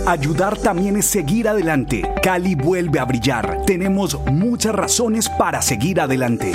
Ayudar también es seguir adelante. Cali vuelve a brillar. Tenemos muchas razones para seguir adelante.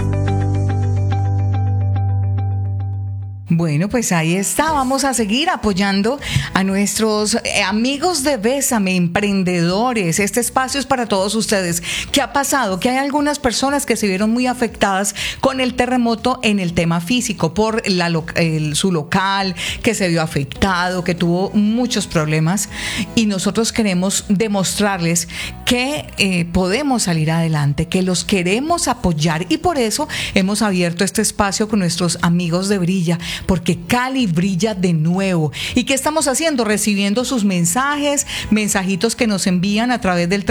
Bueno, pues ahí está. Vamos a seguir apoyando a nuestros amigos de Bésame, emprendedores. Este espacio es para todos ustedes. ¿Qué ha pasado? Que hay algunas personas que se vieron muy afectadas con el terremoto en el tema físico, por su local, que se vio afectado, que tuvo muchos problemas. Y nosotros queremos demostrarles que podemos salir adelante, que los queremos apoyar. Y por eso hemos abierto este espacio con nuestros amigos de Brilla, porque Cali brilla de nuevo. ¿Y qué estamos haciendo? Recibiendo sus mensajitos que nos envían a través del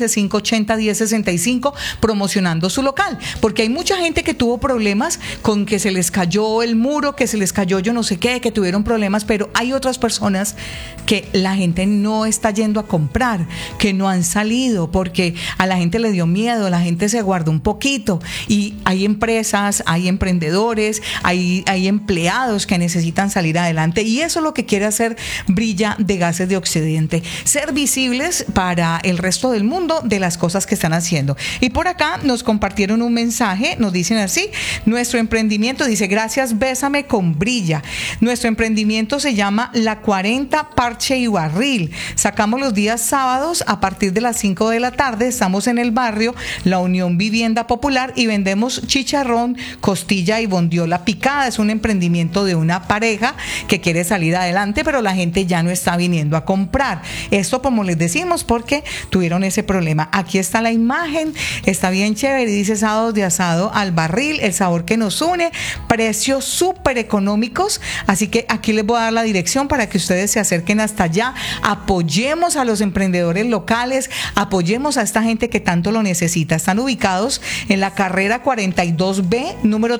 315-580-1065, promocionando su local, porque hay mucha gente que tuvo problemas con que se les cayó el muro, que se les cayó yo no sé qué, que tuvieron problemas, pero hay otras personas que la gente no está yendo a comprar, que no han salido porque a la gente le dio miedo, la gente se guardó un poquito, y hay empresas, hay emprendedores, hay empleados que necesitan salir adelante, y eso es lo que quiere hacer Brilla de Gases de Occidente, ser visibles para el resto del mundo de las cosas que están haciendo. Y por acá nos compartieron un mensaje, nos dicen así: nuestro emprendimiento, dice, gracias Bésame con Brilla, nuestro emprendimiento se llama La 40 Parche y Barril, sacamos los días sábados a partir de las 5 de la tarde, estamos en el barrio La Unión Vivienda Popular y vendemos chicharrón, costilla y bondiola picada. Es un emprendimiento de una pareja que quiere salir adelante, pero la gente ya no está viniendo a comprar. Esto, como les decimos, porque tuvieron ese problema. Aquí está la imagen, está bien chévere, dice sábados de asado al barril, el sabor que nos une, precios súper económicos. Así que aquí les voy a dar la dirección para que ustedes se acerquen hasta allá, apoyemos a los emprendedores locales, apoyemos a esta gente que tanto lo necesita. Están ubicados en la carrera 42B, número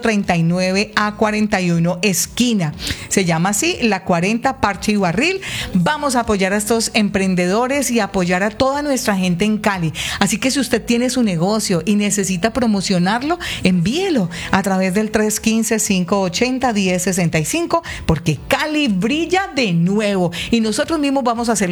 39A41, esquina. Se llama así, La 40 Parche y Barril. Vamos a apoyar a estos emprendedores y apoyar a toda nuestra gente en Cali. Así que si usted tiene su negocio y necesita promocionarlo, envíelo a través del 315-580-1065, porque Cali brilla de nuevo y nosotros mismos vamos a hacer